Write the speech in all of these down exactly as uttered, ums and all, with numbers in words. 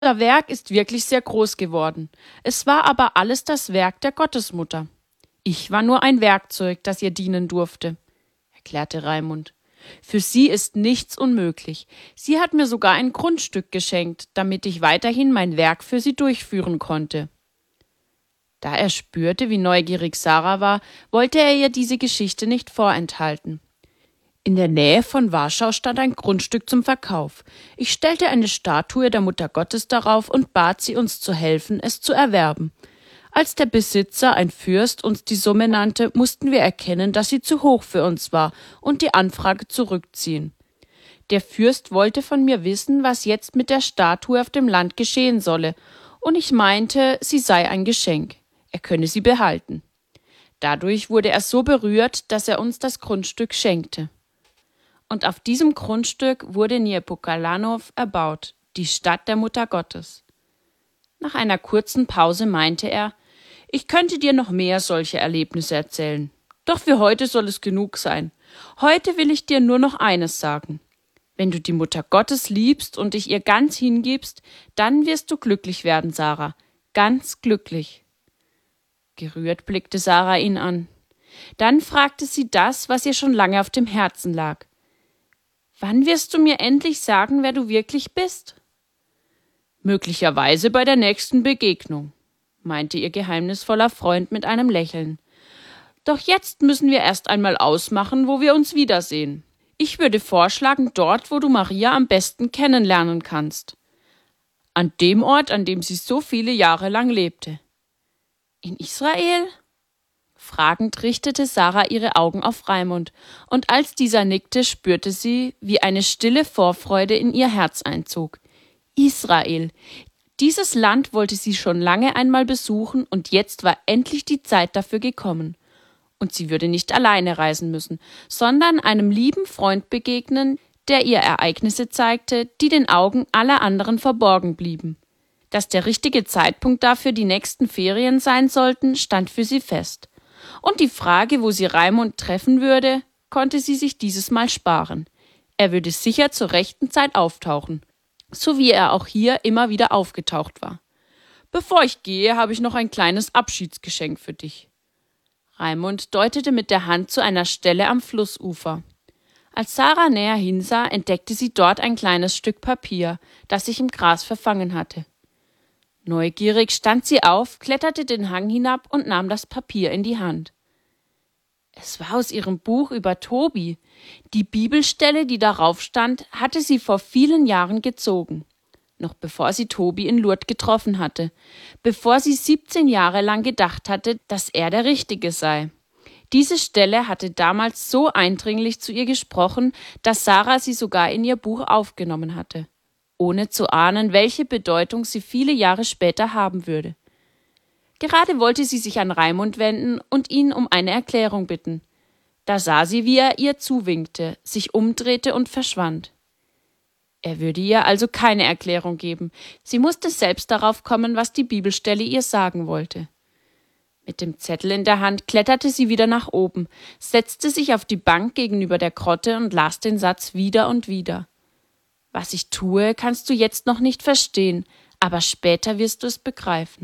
Unser Werk ist wirklich sehr groß geworden. Es war aber alles das Werk der Gottesmutter. Ich war nur ein Werkzeug, das ihr dienen durfte, erklärte Raimund. Für sie ist nichts unmöglich. Sie hat mir sogar ein Grundstück geschenkt, damit ich weiterhin mein Werk für sie durchführen konnte. Da er spürte, wie neugierig Sarah war, wollte er ihr diese Geschichte nicht vorenthalten. In der Nähe von Warschau stand ein Grundstück zum Verkauf. Ich stellte eine Statue der Mutter Gottes darauf und bat sie, uns zu helfen, es zu erwerben. Als der Besitzer, ein Fürst, uns die Summe nannte, mussten wir erkennen, dass sie zu hoch für uns war und die Anfrage zurückziehen. Der Fürst wollte von mir wissen, was jetzt mit der Statue auf dem Land geschehen solle, und ich meinte, sie sei ein Geschenk. Er könne sie behalten. Dadurch wurde er so berührt, dass er uns das Grundstück schenkte. Und auf diesem Grundstück wurde Niepokalanów erbaut, die Stadt der Mutter Gottes. Nach einer kurzen Pause meinte er, ich könnte dir noch mehr solche Erlebnisse erzählen. Doch für heute soll es genug sein. Heute will ich dir nur noch eines sagen. Wenn du die Mutter Gottes liebst und dich ihr ganz hingibst, dann wirst du glücklich werden, Sarah. Ganz glücklich. Gerührt blickte Sarah ihn an. Dann fragte sie das, was ihr schon lange auf dem Herzen lag. Wann wirst du mir endlich sagen, wer du wirklich bist? Möglicherweise bei der nächsten Begegnung, meinte ihr geheimnisvoller Freund mit einem Lächeln. Doch jetzt müssen wir erst einmal ausmachen, wo wir uns wiedersehen. Ich würde vorschlagen, dort, wo du Maria am besten kennenlernen kannst. An dem Ort, an dem sie so viele Jahre lang lebte. In Israel? Fragend richtete Sarah ihre Augen auf Raimund, und als dieser nickte, spürte sie, wie eine stille Vorfreude in ihr Herz einzog. Israel. Dieses Land wollte sie schon lange einmal besuchen, und jetzt war endlich die Zeit dafür gekommen. Und sie würde nicht alleine reisen müssen, sondern einem lieben Freund begegnen, der ihr Ereignisse zeigte, die den Augen aller anderen verborgen blieben. Dass der richtige Zeitpunkt dafür die nächsten Ferien sein sollten, stand für sie fest. Und die Frage, wo sie Raimund treffen würde, konnte sie sich dieses Mal sparen. Er würde sicher zur rechten Zeit auftauchen, so wie er auch hier immer wieder aufgetaucht war. Bevor ich gehe, habe ich noch ein kleines Abschiedsgeschenk für dich. Raimund deutete mit der Hand zu einer Stelle am Flussufer. Als Sarah näher hinsah, entdeckte sie dort ein kleines Stück Papier, das sich im Gras verfangen hatte. Neugierig stand sie auf, kletterte den Hang hinab und nahm das Papier in die Hand. Es war aus ihrem Buch über Tobi. Die Bibelstelle, die darauf stand, hatte sie vor vielen Jahren gezogen. Noch bevor sie Tobi in Lourdes getroffen hatte. Bevor sie siebzehn Jahre lang gedacht hatte, dass er der Richtige sei. Diese Stelle hatte damals so eindringlich zu ihr gesprochen, dass Sarah sie sogar in ihr Buch aufgenommen hatte, ohne zu ahnen, welche Bedeutung sie viele Jahre später haben würde. Gerade wollte sie sich an Raimund wenden und ihn um eine Erklärung bitten. Da sah sie, wie er ihr zuwinkte, sich umdrehte und verschwand. Er würde ihr also keine Erklärung geben. Sie musste selbst darauf kommen, was die Bibelstelle ihr sagen wollte. Mit dem Zettel in der Hand kletterte sie wieder nach oben, setzte sich auf die Bank gegenüber der Grotte und las den Satz wieder und wieder. Was ich tue, kannst du jetzt noch nicht verstehen, aber später wirst du es begreifen.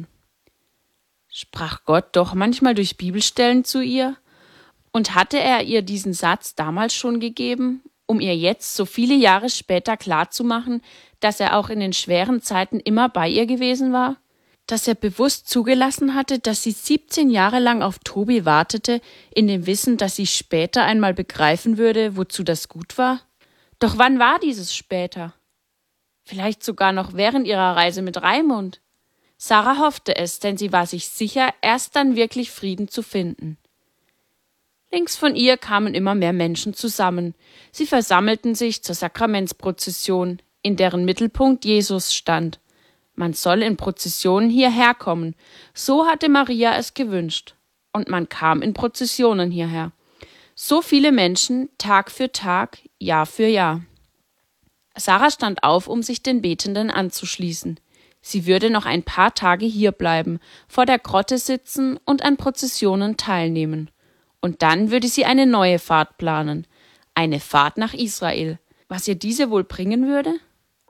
Sprach Gott doch manchmal durch Bibelstellen zu ihr? Und hatte er ihr diesen Satz damals schon gegeben, um ihr jetzt so viele Jahre später klarzumachen, dass er auch in den schweren Zeiten immer bei ihr gewesen war? Dass er bewusst zugelassen hatte, dass sie siebzehn Jahre lang auf Tobi wartete, in dem Wissen, dass sie später einmal begreifen würde, wozu das gut war? Doch wann war dieses später? Vielleicht sogar noch während ihrer Reise mit Raimund. Sarah hoffte es, denn sie war sich sicher, erst dann wirklich Frieden zu finden. Links von ihr kamen immer mehr Menschen zusammen. Sie versammelten sich zur Sakramentsprozession, in deren Mittelpunkt Jesus stand. Man soll in Prozessionen hierher kommen. So hatte Maria es gewünscht. Und man kam in Prozessionen hierher. So viele Menschen, Tag für Tag, Jahr für Jahr. Sarah stand auf, um sich den Betenden anzuschließen. Sie würde noch ein paar Tage hier bleiben, vor der Grotte sitzen und an Prozessionen teilnehmen. Und dann würde sie eine neue Fahrt planen. Eine Fahrt nach Israel. Was ihr diese wohl bringen würde?